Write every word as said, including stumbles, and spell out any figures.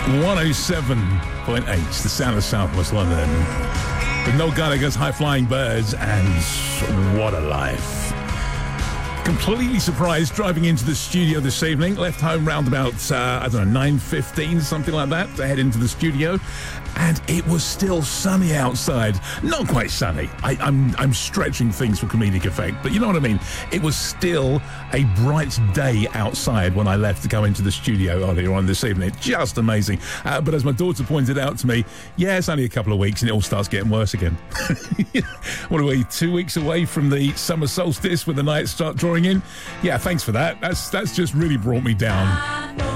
one oh seven point eight, the sound of South West London. With Noel Gallagher's High Flying Birds and What a Life. Completely surprised driving into the studio this evening. Left home round about, uh, I don't know, nine fifteen, something like that, to head into the studio. And it was still sunny outside. Not quite sunny. I, I'm, I'm stretching things for comedic effect, but you know what I mean? It was still a bright day outside when I left to go into the studio earlier on this evening. Just amazing. Uh, but as my daughter pointed out to me, yeah, it's only a couple of weeks and it all starts getting worse again. What are we, two weeks away from the summer solstice when the nights start drawing in? Yeah, thanks for that. That's, that's just really brought me down.